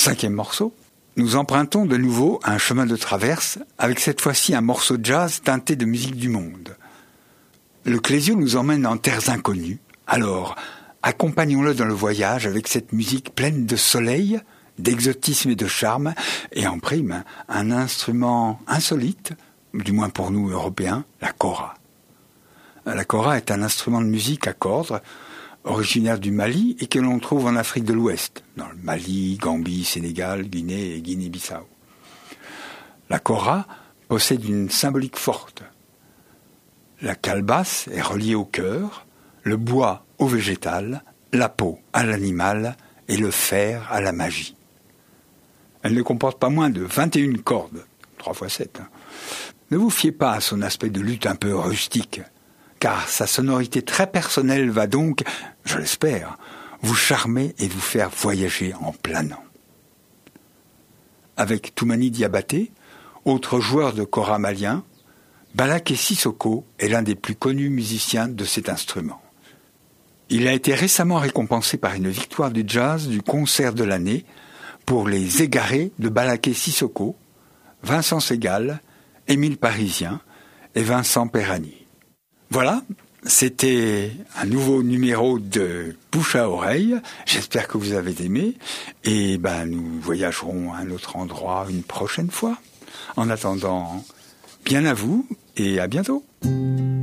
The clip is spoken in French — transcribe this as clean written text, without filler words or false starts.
5e morceau, nous empruntons de nouveau un chemin de traverse, avec cette fois-ci un morceau de jazz teinté de musique du monde. Le Clésio nous emmène en terres inconnues, alors accompagnons-le dans le voyage avec cette musique pleine de soleil, d'exotisme et de charme, et en prime, un instrument insolite, du moins pour nous Européens, la kora. La kora est un instrument de musique à cordes, originaire du Mali et que l'on trouve en Afrique de l'Ouest, dans le Mali, Gambie, Sénégal, Guinée et Guinée-Bissau. La kora possède une symbolique forte. La calebasse est reliée au cœur, le bois au végétal, la peau à l'animal et le fer à la magie. Elle ne comporte pas moins de 21 cordes, 3 x 7. Ne vous fiez pas à son aspect de luth un peu rustique, car sa sonorité très personnelle va donc, je l'espère, vous charmer et vous faire voyager en planant. Avec Toumani Diabaté, autre joueur de kora malien, Balaké Sissoko est l'un des plus connus musiciens de cet instrument. Il a été récemment récompensé par une victoire du jazz du concert de l'année pour les Égarés de Balaké Sissoko, Vincent Segal, Émile Parisien et Vincent Perrani. Voilà, c'était un nouveau numéro de Bouche à oreille. J'espère que vous avez aimé. Et nous voyagerons à un autre endroit une prochaine fois. En attendant, bien à vous et à bientôt.